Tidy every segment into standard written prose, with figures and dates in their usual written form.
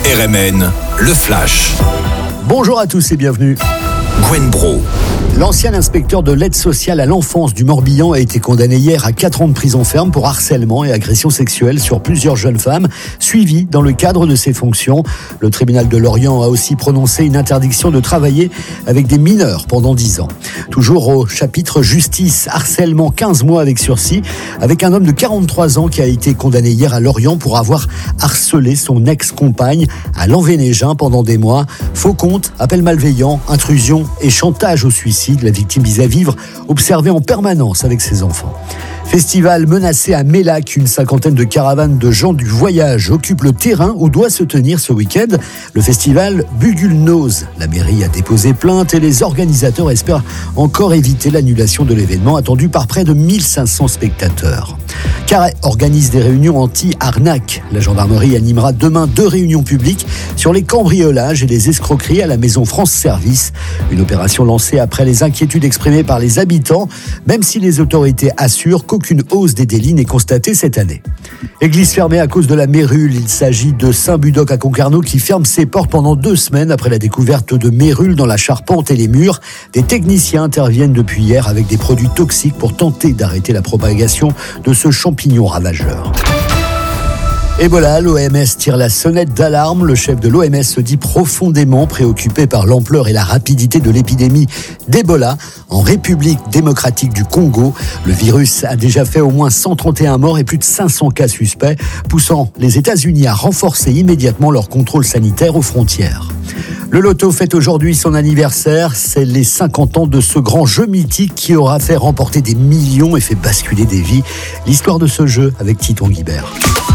RMN, le Flash. Bonjour à tous et bienvenue. Gwen Bro. L'ancien inspecteur de l'aide sociale à l'enfance du Morbihan a été condamné hier à 4 ans de prison ferme pour harcèlement et agression sexuelle sur plusieurs jeunes femmes suivies dans le cadre de ses fonctions. Le tribunal de Lorient a aussi prononcé une interdiction de travailler avec des mineurs pendant 10 ans. Toujours au chapitre justice, harcèlement 15 mois avec sursis, avec un homme de 43 ans qui a été condamné hier à Lorient pour avoir harcelé son ex-compagne à Lanvénégin pendant des mois. Faux compte, appel malveillant, intrusion et chantage au suicide. La victime vise à vivre observée en permanence avec ses enfants. Festival menacé à Mélac, une cinquantaine de caravanes de gens du voyage occupent le terrain où doit se tenir ce week-end le festival Bugulnose. La mairie a déposé plainte et les organisateurs espèrent encore éviter l'annulation de l'événement attendu par près de 1500 spectateurs. Carhaix organise des réunions anti-arnaque. La gendarmerie animera demain 2 réunions publiques sur les cambriolages et les escroqueries à la maison France Service. Une opération lancée après les inquiétudes exprimées par les habitants, même si les autorités assurent qu'aucune hausse des délits n'est constatée cette année. Église fermée à cause de la mérule. Il s'agit de Saint-Budoc à Concarneau qui ferme ses portes pendant 2 semaines après la découverte de mérules dans la charpente et les murs. Des techniciens interviennent depuis hier avec des produits toxiques pour tenter d'arrêter la propagation de ce champignon ravageur. Ebola, l'OMS tire la sonnette d'alarme. Le chef de l'OMS se dit profondément préoccupé par l'ampleur et la rapidité de l'épidémie d'Ebola en République démocratique du Congo. Le virus a déjà fait au moins 131 morts et plus de 500 cas suspects, poussant les États-Unis à renforcer immédiatement leur contrôle sanitaire aux frontières. Le loto fête aujourd'hui son anniversaire. C'est les 50 ans de ce grand jeu mythique qui aura fait remporter des millions et fait basculer des vies. L'histoire de ce jeu avec Titon Guibert.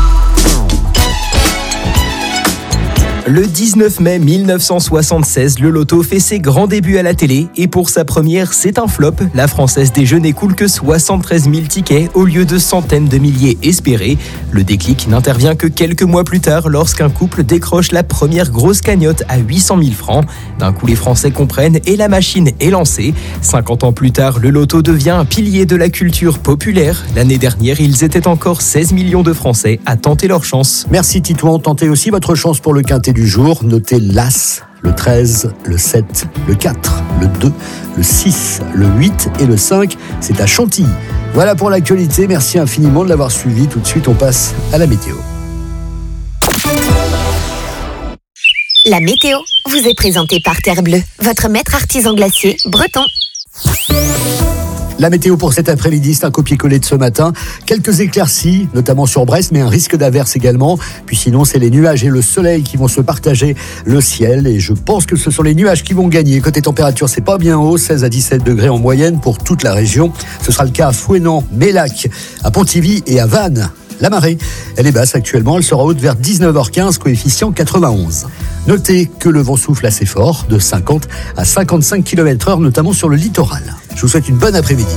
Le 19 mai 1976, le loto fait ses grands débuts à la télé et pour sa première, c'est un flop. La Française des Jeux n'écoule que 73 000 tickets au lieu de centaines de milliers espérés. Le déclic n'intervient que quelques mois plus tard lorsqu'un couple décroche la première grosse cagnotte à 800 000 francs. D'un coup, les Français comprennent et la machine est lancée. 50 ans plus tard, le loto devient un pilier de la culture populaire. L'année dernière, ils étaient encore 16 millions de Français à tenter leur chance. Merci Titouan, tentez aussi votre chance pour le quintet du jour. Notez l'As, le 13, le 7, le 4, le 2, le 6, le 8 et le 5. C'est à Chantilly. Voilà pour l'actualité. Merci infiniment de l'avoir suivi. Tout de suite, on passe à la météo. La météo vous est présentée par Terre Bleue, votre maître artisan glacier breton. La météo pour cet après-midi, c'est un copier-coller de ce matin. Quelques éclaircies, notamment sur Brest, mais un risque d'averse également. Puis sinon, c'est les nuages et le soleil qui vont se partager le ciel. Et je pense que ce sont les nuages qui vont gagner. Côté température, c'est pas bien haut, 16 à 17 degrés en moyenne pour toute la région. Ce sera le cas à Fouesnant, Mélac, à Pontivy et à Vannes. La marée, elle est basse actuellement, elle sera haute vers 19h15, coefficient 91. Notez que le vent souffle assez fort, de 50 à 55 km/h, notamment sur le littoral. Je vous souhaite une bonne après-midi.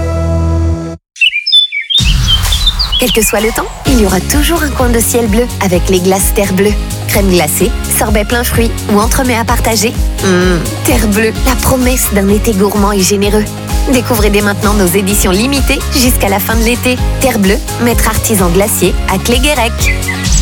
Quel que soit le temps, il y aura toujours un coin de ciel bleu avec les glaces Terre Bleue. Crème glacée, sorbet plein fruits ou entremets à partager. Terre Bleue, la promesse d'un été gourmand et généreux. Découvrez dès maintenant nos éditions limitées jusqu'à la fin de l'été. Terre Bleue, maître artisan glacier à Cléguérec.